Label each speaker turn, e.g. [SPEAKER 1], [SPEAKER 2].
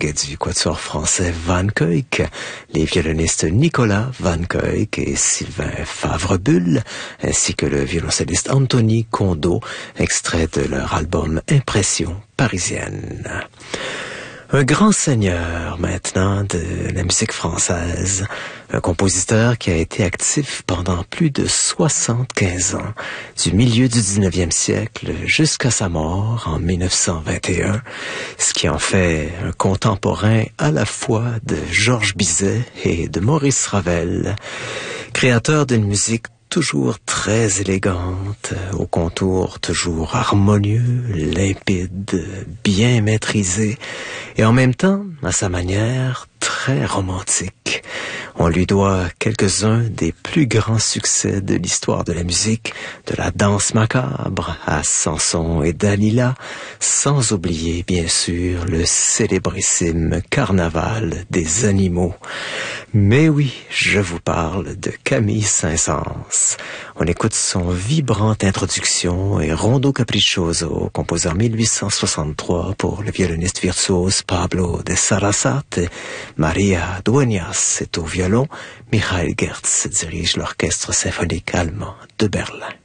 [SPEAKER 1] dialogue du quatuor français Van Cuyck, les violonistes Nicolas Van Cuyck et Sylvain Favrebull, ainsi que le violoncelliste Anthony Condeau, extrait de leur album Impression parisienne. Un grand seigneur maintenant de la musique française, un compositeur qui a été actif pendant plus de 75 ans, du milieu du 19e siècle jusqu'à sa mort en 1921, ce qui en fait un contemporain à la fois de Georges Bizet et de Maurice Ravel, créateur d'une musique toujours très élégante, aux contours toujours harmonieux, limpides, bien maîtrisés, et en même temps, à sa manière, très romantique. On lui doit quelques-uns des plus grands succès de l'histoire de la musique, de la danse macabre à Samson et Dalila, sans oublier, bien sûr, le célébrissime Carnaval des animaux. Mais oui, je vous parle de Camille Saint-Saëns. On écoute son vibrante introduction et Rondo Capriccioso, composé en 1863 pour le violoniste virtuose Pablo de Sarasate. Maria Dueñas est au violon. Michael Gertz dirige l'orchestre symphonique allemand de Berlin.